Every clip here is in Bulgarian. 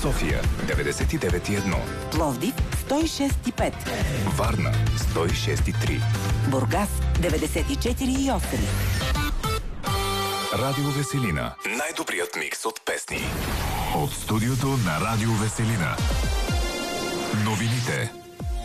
София 99,1, Пловдив 106,5, Варна 106,3, Бургас 94,8. Радио Веселина. Най-добрият микс от песни. От студиото на Радио Веселина. Новините.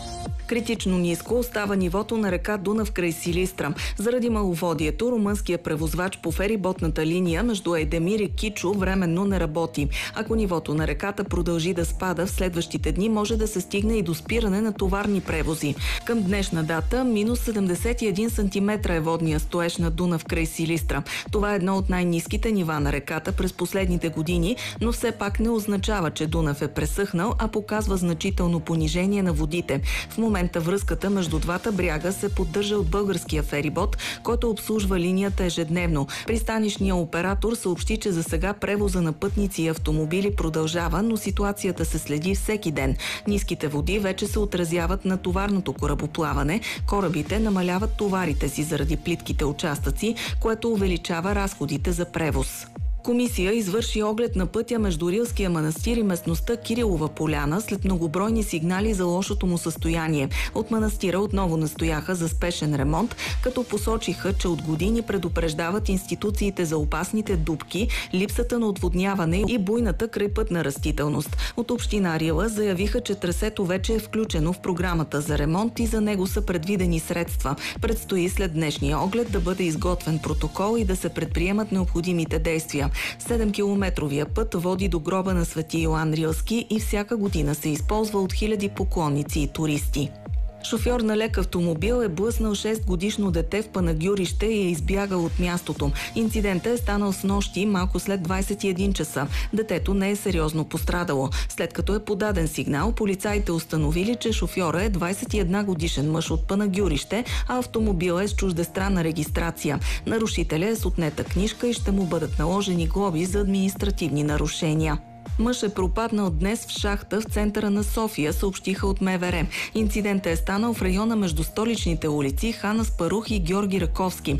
Критично ниско остава нивото на река Дунав край Силистра. Заради маловодието, румънският превозвач по фериботната линия между Айдемир и Кичо временно не работи. Ако нивото на реката продължи да спада, в следващите дни може да се стигне и до спиране на товарни превози. Към днешна дата минус 71 см е водния стоеж на Дунав край Силистра. Това е едно от най-ниските нива на реката през последните години, но все пак не означава, че Дунав е пресъхнал, а показва значително понижение на водите. В момента връзката между двата бряга се поддържа от българския ферибот, който обслужва линията ежедневно. Пристанищният оператор съобщи, че за сега превоза на пътници и автомобили продължава, но ситуацията се следи всеки ден. Ниските води вече се отразяват на товарното корабоплаване. Корабите намаляват товарите си заради плитките участъци, което увеличава разходите за превоз. Комисия извърши оглед на пътя между Рилския манастир и местността Кирилова поляна след многобройни сигнали за лошото му състояние. От манастира отново настояха за спешен ремонт, като посочиха, че от години предупреждават институциите за опасните дупки, липсата на отводняване и буйната крайпътна растителност. От община Рила заявиха, че трасето вече е включено в програмата за ремонт и за него са предвидени средства. Предстои след днешния оглед да бъде изготвен протокол и да се предприемат необходимите действия. 7-километровия път води до гроба на Свети Йоан Рилски и всяка година се използва от хиляди поклонници и туристи. Шофьор на лек автомобил е блъснал 6-годишно дете в Панагюрище и е избягал от мястото. Инцидентът е станал снощи малко след 21 часа. Детето не е сериозно пострадало. След като е подаден сигнал, полицаите установили, че шофьора е 21-годишен мъж от Панагюрище, а автомобил е с чуждестранна регистрация. Нарушителят е с отнета книжка и ще му бъдат наложени глоби за административни нарушения. Мъж е пропаднал днес в шахта в центъра на София, съобщиха от МВР. Инцидентът е станал в района между столичните улици Хан Аспарух и Георги Раковски.